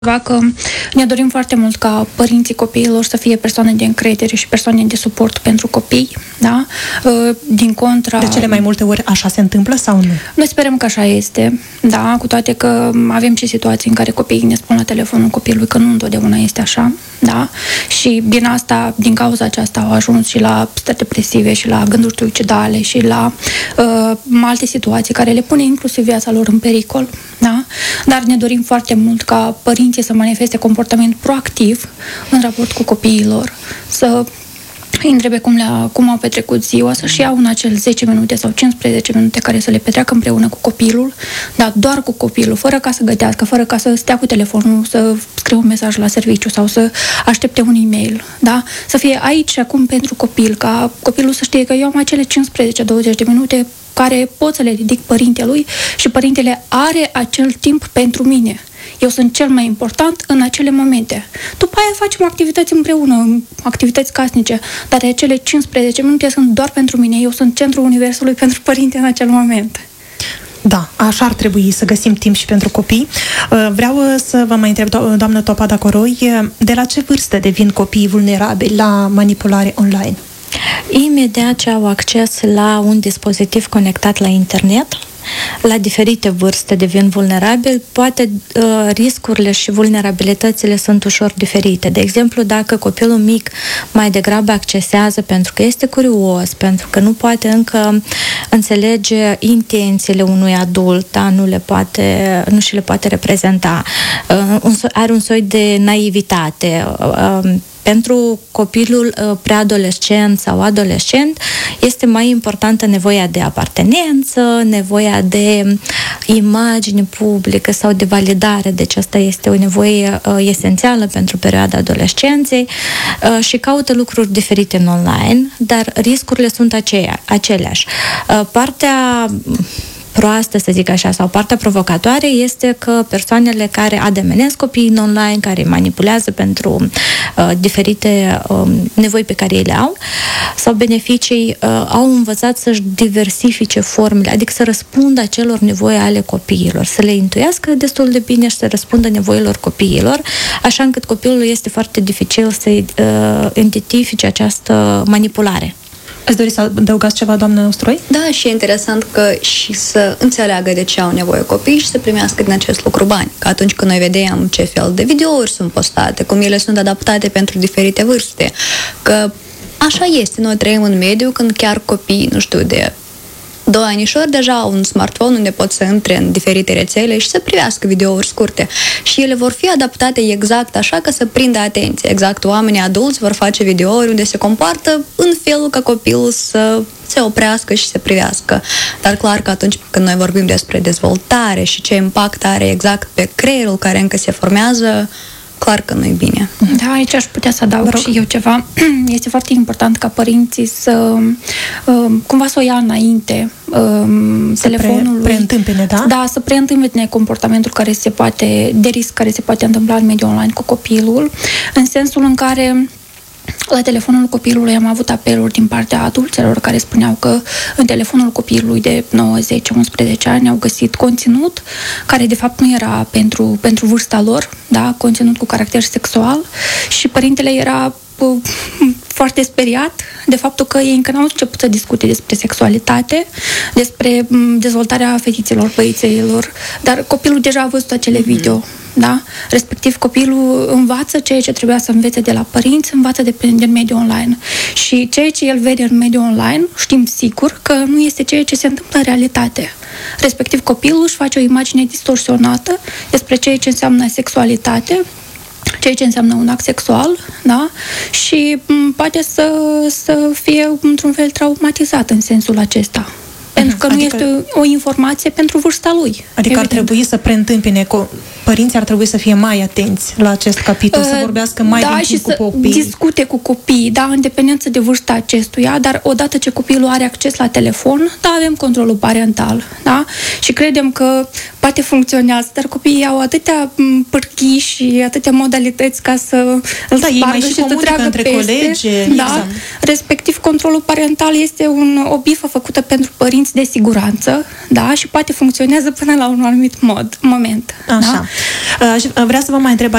Că ne dorim foarte mult ca părinții copiilor să fie persoane de încredere și persoane de suport pentru copii, da? Din contra... De cele mai multe ori așa se întâmplă sau nu? Noi sperăm că așa este, da? Cu toate că avem și situații în care copiii ne spun la telefonul copilului că nu întotdeauna este așa, da? Și din cauza aceasta au ajuns și la stări depresive și la gânduri suicidale și la alte situații care le pune inclusiv viața lor în pericol, da? Dar ne dorim foarte mult ca părinții să manifeste comportament proactiv în raport cu copiii lor, să îi întrebe cum au petrecut ziua, să-și iau în acel 10 minute sau 15 minute care să le petreacă împreună cu copilul, dar doar cu copilul, fără ca să gătească, fără ca să stea cu telefonul, să scrie un mesaj la serviciu sau să aștepte un e-mail, da? Să fie aici și acum pentru copil, ca copilul să știe că eu am acele 15-20 de minute care pot să le ridic părintelui și părintele are acel timp pentru mine. Eu sunt cel mai important în acele momente. După aia facem activități împreună, activități casnice, dar acele 15 minute sunt doar pentru mine. Eu sunt centrul universului pentru părinte în acel moment. Da, așa ar trebui să găsim timp și pentru copii. Vreau să vă mai întreb, doamnă Topada Coroi, de la ce vârstă devin copiii vulnerabili la manipulare online? Imediat ce au acces la un dispozitiv conectat la internet, la diferite vârste devin vulnerabili, poate riscurile și vulnerabilitățile sunt ușor diferite. De exemplu, dacă copilul mic mai degrabă accesează pentru că este curios, pentru că nu poate încă înțelege intențiile unui adult, da? Nu și le poate reprezenta, are un soi de naivitate. Pentru copilul preadolescent sau adolescent este mai importantă nevoia de apartenență, nevoia de imagine publică sau de validare. Deci asta este o nevoie esențială pentru perioada adolescenței și caută lucruri diferite în online, dar riscurile sunt aceleași. Partea proastă, să zic așa, sau partea provocatoare este că persoanele care ademenesc copiii în online, care manipulează pentru diferite nevoi pe care ei le au sau beneficii, au învățat să-și diversifice formele, adică să răspundă acelor nevoi ale copiilor, să le intuiască destul de bine și să răspundă nevoilor copiilor, așa încât copilul este foarte dificil să identifice această manipulare. Ați dori să adăugați ceva, doamnă Ustroi? Da, și e interesant că și să înțeleagă de ce au nevoie copiii și să primească din acest lucru bani. Că atunci când noi vedem ce fel de videouri sunt postate, cum ele sunt adaptate pentru diferite vârste, că așa este, noi trăim în mediu când chiar copiii, nu știu, de 2 anișori deja au un smartphone unde pot să intre în diferite rețele și să privească videouri scurte. Și ele vor fi adaptate exact așa ca să prindă atenție. Exact, oamenii adulți vor face videouri unde se comportă în felul ca copilul să se oprească și să privească. Dar clar că atunci când noi vorbim despre dezvoltare și ce impact are exact pe creierul care încă se formează, clar că nu e bine. Da, aici aș putea să adaug și eu ceva. Este foarte important ca părinții să cumva să o ia înainte telefonul. Preîntâmpine, da? Da, să preîntâmpine comportamentul de risc care se poate întâmpla în mediul online cu copilul, în sensul în care la telefonul copilului am avut apeluri din partea adulților care spuneau că în telefonul copilului de 9, 10, 11 ani au găsit conținut care de fapt nu era pentru vârsta lor, da? Conținut cu caracter sexual, și părintele era foarte speriat de faptul că ei încă n-au început să discute despre sexualitate, despre dezvoltarea fetițelor, băiețelor, dar copilul deja a văzut acele video. Da? Respectiv, copilul învață ceea ce trebuia să învețe de la părinți, învață din mediul online. Și ceea ce el vede în mediul online, știm sigur că nu este ceea ce se întâmplă în realitate. Respectiv, copilul își face o imagine distorsionată despre ceea ce înseamnă sexualitate, ceea ce înseamnă un act sexual, da? Și poate să fie într-un fel traumatizat în sensul acesta. Pentru că nu este o informație pentru vârsta lui. Adică ar trebui să preîntâmpine, părinții ar trebui să fie mai atenți la acest capitol, să vorbească mai din timp cu copiii. Și să discute cu copiii, da, în dependență de vârsta acestuia, dar odată ce copilul are acces la telefon, da, avem controlul parental, da? Și credem că poate funcționează, dar copiii au atâtea pârghii și atâtea modalități ca să îl spargă și să treacă între peste. colegi. Da? Exact. Respectiv, controlul parental este o bifă făcută pentru părinți simți de siguranță, da, și poate funcționează până la un anumit moment. Așa. Da? Vreau să vă mai întreb